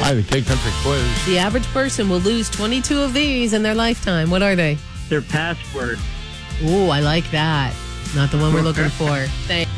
Hi, the King Country Quiz. The average person will lose 22 of these in their lifetime. What are they? Their password. Ooh, I like that. Not the one we're looking for. Thanks.